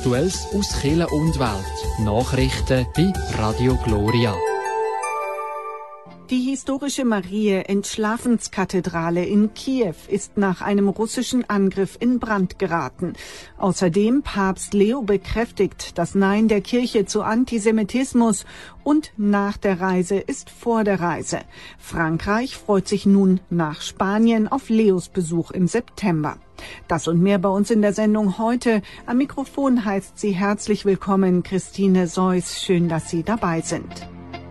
Aktuelles aus Kirche und Welt. Nachrichten bei Radio Gloria. Die historische Marie-Entschlafenskathedrale in Kiew ist nach einem russischen Angriff in Brand geraten. Außerdem Papst Leo bekräftigt das Nein der Kirche zu Antisemitismus und nach der Reise ist vor der Reise. Frankreich freut sich nun nach Spanien auf Leos Besuch im September. Das und mehr bei uns in der Sendung heute. Am Mikrofon heißt sie herzlich willkommen Christine Seuss. Schön, dass Sie dabei sind.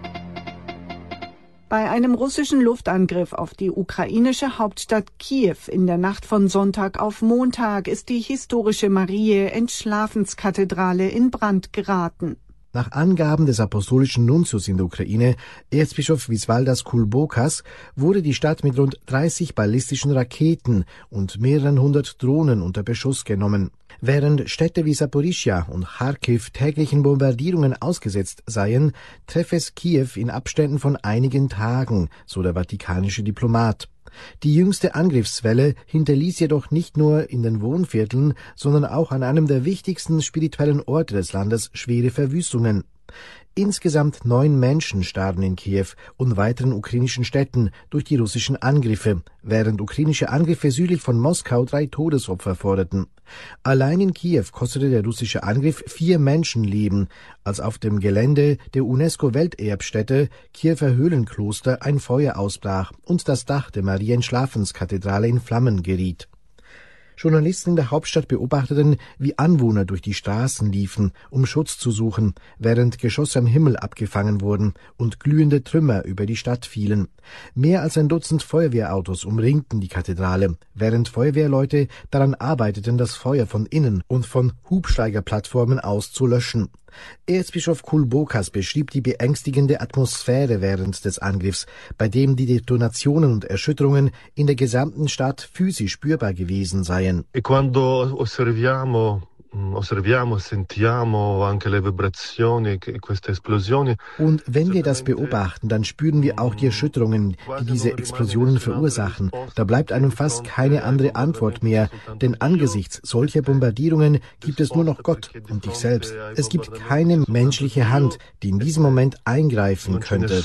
Bei einem russischen Luftangriff auf die ukrainische Hauptstadt Kiew in der Nacht von Sonntag auf Montag ist die historische Marie-Entschlafenskathedrale in Brand geraten. Nach Angaben des apostolischen Nuntius in der Ukraine, Erzbischof Visvaldas Kulbokas, wurde die Stadt mit rund 30 ballistischen Raketen und mehreren hundert Drohnen unter Beschuss genommen. Während Städte wie Saporischschja und Charkiw täglichen Bombardierungen ausgesetzt seien, treffe es Kiew in Abständen von einigen Tagen, so der vatikanische Diplomat. Die jüngste Angriffswelle hinterließ jedoch nicht nur in den Wohnvierteln, sondern auch an einem der wichtigsten spirituellen Orte des Landes schwere Verwüstungen. Insgesamt 9 Menschen starben in Kiew und weiteren ukrainischen Städten durch die russischen Angriffe, während ukrainische Angriffe südlich von Moskau 3 Todesopfer forderten. Allein in Kiew kostete der russische Angriff 4 Menschenleben, als auf dem Gelände der UNESCO-Welterbstätte Kiewer Höhlenkloster ein Feuer ausbrach und das Dach der Marie-Entschlafenskathedrale in Flammen geriet. Journalisten in der Hauptstadt beobachteten, wie Anwohner durch die Straßen liefen, um Schutz zu suchen, während Geschosse am Himmel abgefangen wurden und glühende Trümmer über die Stadt fielen. Mehr als ein Dutzend Feuerwehrautos umringten die Kathedrale, während Feuerwehrleute daran arbeiteten, das Feuer von innen und von Hubsteigerplattformen aus zu löschen. Erzbischof Kulbokas beschrieb die beängstigende Atmosphäre während des Angriffs, bei dem die Detonationen und Erschütterungen in der gesamten Stadt physisch spürbar gewesen seien. Und wenn wir das beobachten, dann spüren wir auch die Erschütterungen, die diese Explosionen verursachen. Da bleibt einem fast keine andere Antwort mehr, denn angesichts solcher Bombardierungen gibt es nur noch Gott und dich selbst. Es gibt keine menschliche Hand, die in diesem Moment eingreifen könnte.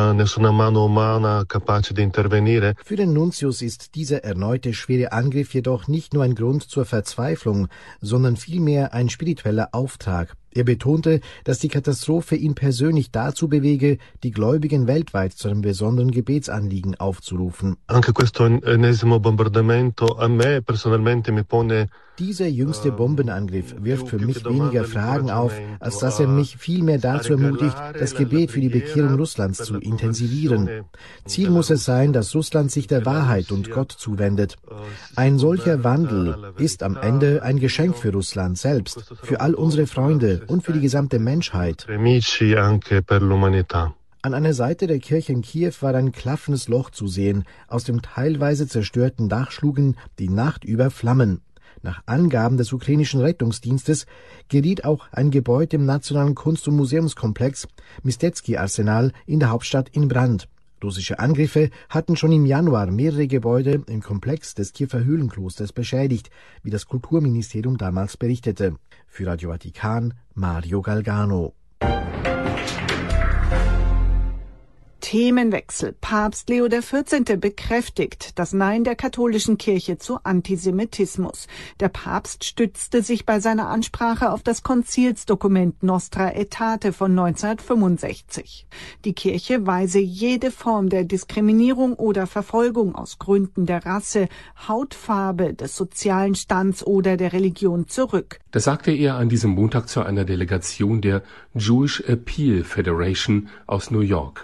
Für den Nuntius ist dieser erneute schwere Angriff jedoch nicht nur ein Grund zur Verzweiflung, sondern vielmehr ein spiritueller Auftrag. Er betonte, dass die Katastrophe ihn persönlich dazu bewege, die Gläubigen weltweit zu einem besonderen Gebetsanliegen aufzurufen. Dieser jüngste Bombenangriff wirft für mich weniger Fragen auf, als dass er mich vielmehr dazu ermutigt, das Gebet für die Bekehrung Russlands zu intensivieren. Ziel muss es sein, dass Russland sich der Wahrheit und Gott zuwendet. Ein solcher Wandel ist am Ende ein Geschenk für Russland selbst, für all unsere Freunde und für die gesamte Menschheit. An einer Seite der Kirche in Kiew war ein klaffendes Loch zu sehen. Aus dem teilweise zerstörten Dach schlugen die Nacht über Flammen. Nach Angaben des ukrainischen Rettungsdienstes geriet auch ein Gebäude im Nationalen Kunst- und Museumskomplex Mistecki-Arsenal in der Hauptstadt in Brand. Russische Angriffe hatten schon im Januar mehrere Gebäude im Komplex des Kiewer Höhlenklosters beschädigt, wie das Kulturministerium damals berichtete. Für Radio Vatikan, Mario Galgano. Themenwechsel. Papst Leo XIV. Bekräftigt das Nein der katholischen Kirche zu Antisemitismus. Der Papst stützte sich bei seiner Ansprache auf das Konzilsdokument Nostra Aetate von 1965. Die Kirche weise jede Form der Diskriminierung oder Verfolgung aus Gründen der Rasse, Hautfarbe, des sozialen Stands oder der Religion zurück. Das sagte er an diesem Montag zu einer Delegation der Jewish Appeal Federation aus New York.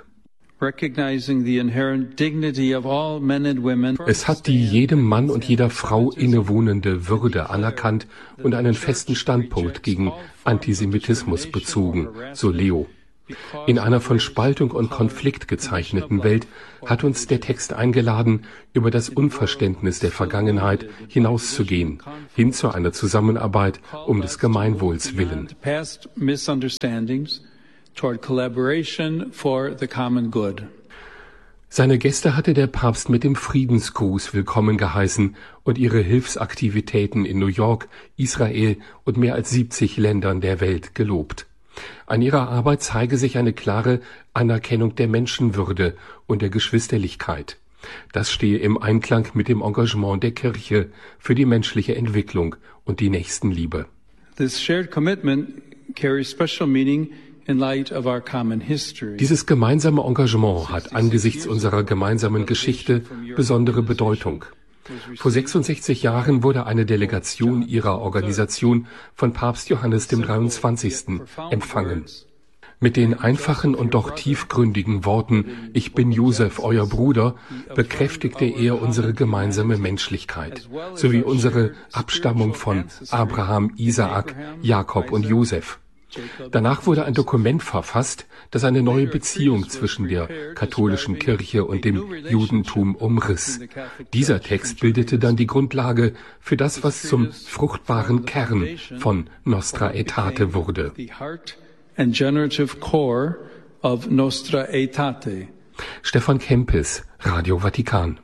Es hat die jedem Mann und jeder Frau innewohnende Würde anerkannt und einen festen Standpunkt gegen Antisemitismus bezogen, so Leo. In einer von Spaltung und Konflikt gezeichneten Welt hat uns der Text eingeladen, über das Unverständnis der Vergangenheit hinauszugehen, hin zu einer Zusammenarbeit um des Gemeinwohls willen. Toward collaboration for the common good. Seine Gäste hatte der Papst mit dem Friedensgruß willkommen geheißen und ihre Hilfsaktivitäten in New York, Israel und mehr als 70 Ländern der Welt gelobt. An ihrer Arbeit zeige sich eine klare Anerkennung der Menschenwürde und der Geschwisterlichkeit. Das stehe im Einklang mit dem Engagement der Kirche für die menschliche Entwicklung und die Nächstenliebe. This shared commitment carries special meaning in light of our common history. Dieses gemeinsame Engagement hat angesichts unserer gemeinsamen Geschichte besondere Bedeutung. Vor 66 Jahren wurde eine Delegation ihrer Organisation von Papst Johannes dem 23. empfangen. Mit den einfachen und doch tiefgründigen Worten »Ich bin Josef, euer Bruder« bekräftigte er unsere gemeinsame Menschlichkeit sowie unsere Abstammung von Abraham, Isaak, Jakob und Josef. Danach wurde ein Dokument verfasst, das eine neue Beziehung zwischen der katholischen Kirche und dem Judentum umriss. Dieser Text bildete dann die Grundlage für das, was zum fruchtbaren Kern von Nostra Aetate wurde. And generative core of Nostra Aetate. Stefan Kempis, Radio Vatikan.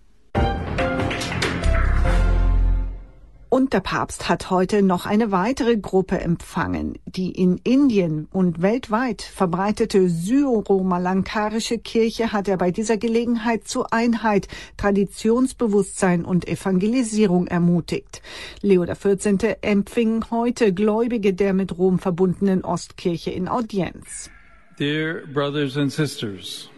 Und der Papst hat heute noch eine weitere Gruppe empfangen. Die in Indien und weltweit verbreitete syro-malankarische Kirche hat er bei dieser Gelegenheit zu Einheit, Traditionsbewusstsein und Evangelisierung ermutigt. Leo XIV. Empfing heute Gläubige der mit Rom verbundenen Ostkirche in Audienz. Dear brothers and sisters.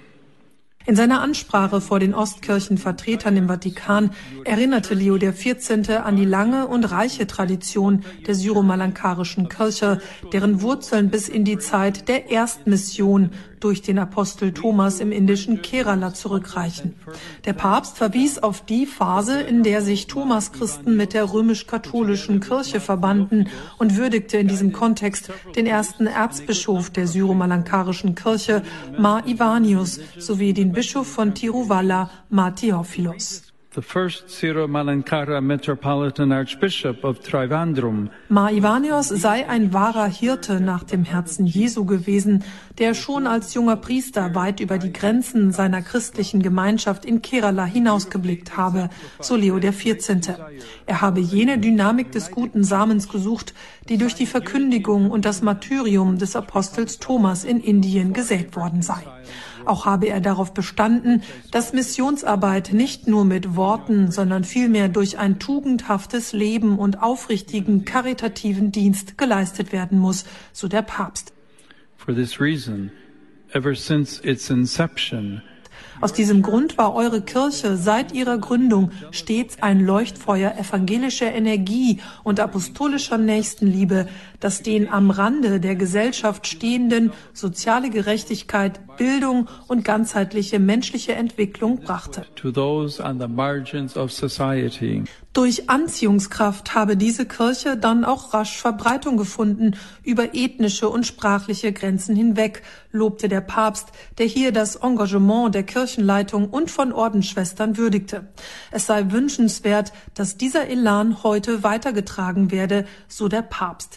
In seiner Ansprache vor den Ostkirchenvertretern im Vatikan erinnerte Leo XIV. An die lange und reiche Tradition der syro-malankarischen Kirche, deren Wurzeln bis in die Zeit der Erstmission durch den Apostel Thomas im indischen Kerala zurückreichen. Der Papst verwies auf die Phase, in der sich Thomaschristen mit der römisch-katholischen Kirche verbanden und würdigte in diesem Kontext den ersten Erzbischof der syro-malankarischen Kirche, Mar Ivanius, sowie den Bischof von Tiruvalla, Mar Theophilos. The first Syro-Malankara Metropolitan Archbishop of Trivandrum. Mar Ivanios sei ein wahrer Hirte nach dem Herzen Jesu gewesen, der schon als junger Priester weit über die Grenzen seiner christlichen Gemeinschaft in Kerala hinausgeblickt habe, so Leo XIV. Er habe jene Dynamik des guten Samens gesucht, die durch die Verkündigung und das Martyrium des Apostels Thomas in Indien gesät worden sei. Auch habe er darauf bestanden, dass Missionsarbeit nicht nur mit Worten, sondern vielmehr durch ein tugendhaftes Leben und aufrichtigen karitativen Dienst geleistet werden muss, so der Papst. For this reason, ever since its inception, aus diesem Grund war eure Kirche seit ihrer Gründung stets ein Leuchtfeuer evangelischer Energie und apostolischer Nächstenliebe, das den am Rande der Gesellschaft stehenden soziale Gerechtigkeit, Bildung und ganzheitliche menschliche Entwicklung brachte. To those on the margins of society. Durch Anziehungskraft habe diese Kirche dann auch rasch Verbreitung gefunden über ethnische und sprachliche Grenzen hinweg, lobte der Papst, der hier das Engagement der Kirchenleitung und von Ordensschwestern würdigte. Es sei wünschenswert, dass dieser Elan heute weitergetragen werde, so der Papst.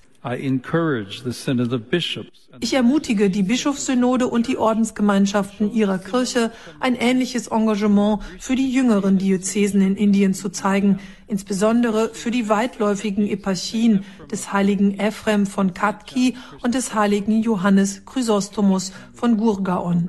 Ich ermutige die Bischofssynode und die Ordensgemeinschaften ihrer Kirche, ein ähnliches Engagement für die jüngeren Diözesen in Indien zu zeigen, insbesondere für die weitläufigen Eparchien des heiligen Ephrem von Katki und des heiligen Johannes Chrysostomus von Gurgaon.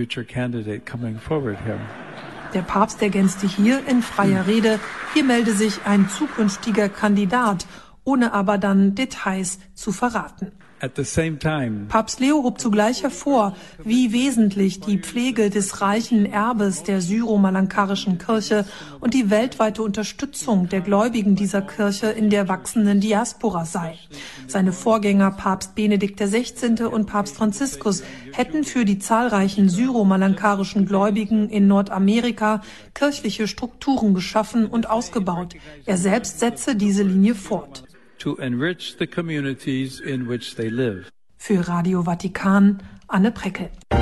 Der Papst ergänzte hier in freier Rede, hier melde sich ein zukünftiger Kandidat, ohne aber dann Details zu verraten. At the same time, Papst Leo hob zugleich hervor, wie wesentlich die Pflege des reichen Erbes der syro-malankarischen Kirche und die weltweite Unterstützung der Gläubigen dieser Kirche in der wachsenden Diaspora sei. Seine Vorgänger Papst Benedikt XVI. Und Papst Franziskus hätten für die zahlreichen syro-malankarischen Gläubigen in Nordamerika kirchliche Strukturen geschaffen und ausgebaut. Er selbst setze diese Linie fort. to enrich the communities in which they live. Für Radio Vatikan, Anne Preckel.